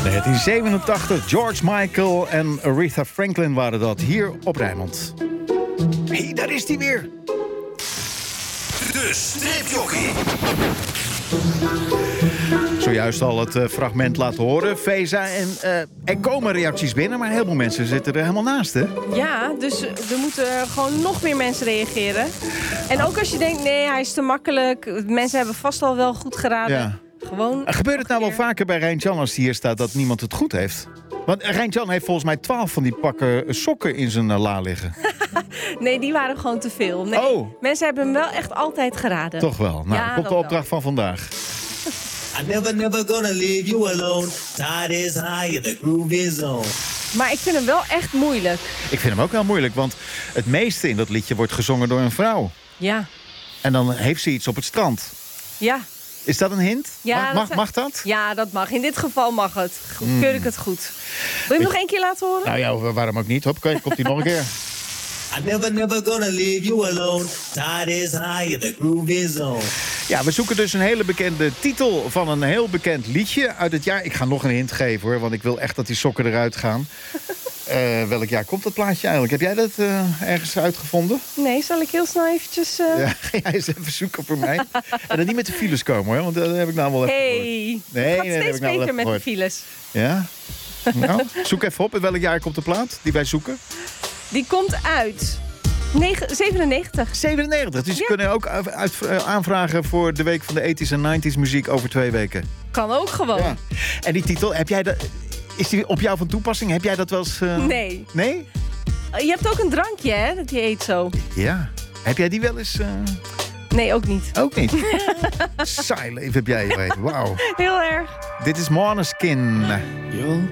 1987, George Michael en Aretha Franklin waren dat hier op Rijnmond. Hé, daar is hij weer. De stripjockey. Zojuist al het fragment laten horen, Feza. En er komen reacties binnen, maar heel veel mensen zitten er helemaal naast, hè? Ja, dus er moeten gewoon nog meer mensen reageren. En ook als je denkt, nee, hij is te makkelijk. Mensen hebben vast al wel goed geraden. Ja. Gewoon. Gebeurt het nou wel vaker bij Rijntjan als hij hier staat dat niemand het goed heeft? Want Rijntjan heeft volgens mij 12 van die pakken sokken in zijn la liggen. Nee, die waren gewoon te veel. Nee, mensen hebben hem wel echt altijd geraden. Toch wel. Nou, Ja, komt de opdracht van vandaag. I never gonna leave you alone. Tide is high and the groove is on. Maar ik vind hem wel echt moeilijk. Ik vind hem ook wel moeilijk, want het meeste in dat liedje wordt gezongen door een vrouw. Ja. En dan heeft ze iets op het strand. Ja. Is dat een hint? Ja, Mag dat? Ja, dat mag. In dit geval mag het. Keur ik het goed. Wil je hem nog één keer laten horen? Nou ja, waarom ook niet? Hop, komt hij nog een keer. I never gonna leave you alone. Tide is high and the groove is on. Ja, we zoeken dus een hele bekende titel van een heel bekend liedje uit het jaar. Ik ga nog een hint geven hoor, want ik wil echt dat die sokken eruit gaan. Welk jaar komt dat plaatje eigenlijk? Heb jij dat ergens uitgevonden? Nee, zal ik heel snel eventjes... Ja, ga jij eens even zoeken voor mij. En dan niet met de files komen hoor, want dat heb ik nou wel even gehoord. Het gaat steeds heb ik nou wel beter even met de gehoord. files. Ja? Nou, zoek even op. In welk jaar komt de plaat die wij zoeken? Die komt uit 97. 97. Dus je kunnen ook aanvragen voor de week van de 80s en 90s muziek over 2 weken. Kan ook gewoon. Ja. En die titel, heb jij is die op jou van toepassing? Heb jij dat wel eens... Nee. Nee? Je hebt ook een drankje, hè? Dat die eet zo. Ja. Heb jij die wel eens... Nee, ook niet. Ook niet? Saai leven heb jij, joh. Wauw. Heel erg. Dit is Måneskin. You'll